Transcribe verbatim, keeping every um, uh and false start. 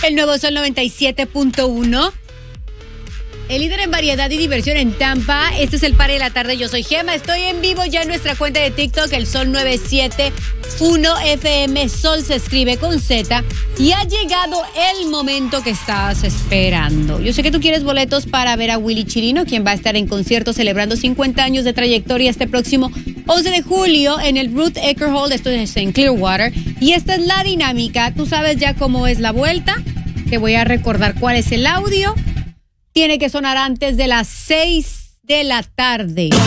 El nuevo Sol noventa y siete punto uno. El líder en variedad y diversión en Tampa. Este es el Party de la Tarde. Yo soy Gema. Estoy en vivo ya en nuestra cuenta de TikTok, el Sol novecientos setenta y uno F M. Sol se escribe con Z. Y ha llegado el momento que estabas esperando. Yo sé que tú quieres boletos para ver a Willy Chirino, quien va a estar en concierto celebrando cincuenta años de trayectoria este próximo once de julio en el Ruth Ecker Hall. Esto es en Clearwater. Y esta es la dinámica. Tú sabes ya cómo es la vuelta. Te voy a recordar cuál es el audio. Tiene que sonar antes de las seis de la tarde.